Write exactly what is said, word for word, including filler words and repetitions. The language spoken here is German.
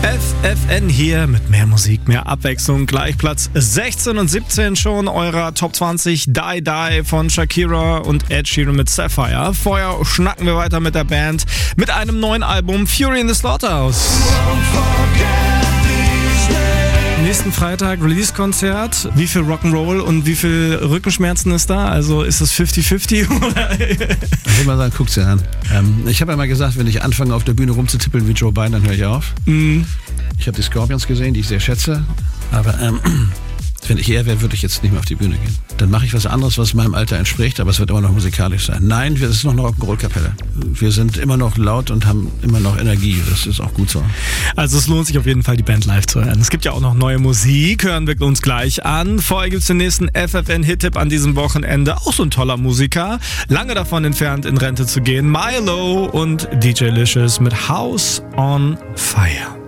F F N hier mit mehr Musik, mehr Abwechslung. Gleich Platz sechzehn und siebzehn schon eurer Top zwanzig. Die Die von Shakira und Ed Sheeran mit Sapphire. Vorher schnacken wir weiter mit der Band mit einem neuen Album Fury in the Slaughterhouse. Nächsten Freitag Release-Konzert. Wie viel Rock'n'Roll und wie viel Rückenschmerzen ist da? Also ist das fifty fifty? Ich würde mal sagen, guckt's dir an. Ähm, ich habe ja mal gesagt, wenn ich anfange auf der Bühne rumzutippeln wie Joe Biden, dann höre ich auf. Mm. Ich habe die Scorpions gesehen, die ich sehr schätze. Aber ähm, wenn ich eher wäre, würde ich jetzt nicht mehr auf die Bühne gehen. Dann mache ich was anderes, was meinem Alter entspricht, aber es wird immer noch musikalisch sein. Nein, es ist noch eine Rock'n'Roll-Kapelle. Wir sind immer noch laut und haben immer noch Energie. Das ist auch gut so. Also es lohnt sich auf jeden Fall, die Band live zu hören. Es gibt ja auch noch neue Musik, hören wir uns gleich an. Vorher gibt es den nächsten F F N-Hit-Tipp an diesem Wochenende. Auch so ein toller Musiker. Lange davon entfernt, in Rente zu gehen. Milo und D J Licious mit House on Fire.